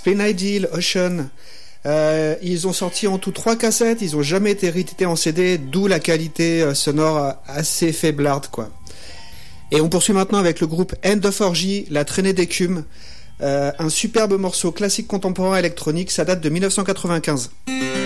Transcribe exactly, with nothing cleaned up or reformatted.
Spleen Ideal, Ocean. Euh, ils ont sorti en tout trois cassettes, ils ont jamais été réédités en C D, d'où la qualité euh, sonore assez faiblarde, quoi. Et on poursuit maintenant avec le groupe End of Orgy, La Traînée d'écume, euh, un superbe morceau classique contemporain électronique, ça date de mille neuf cent quatre-vingt-quinze.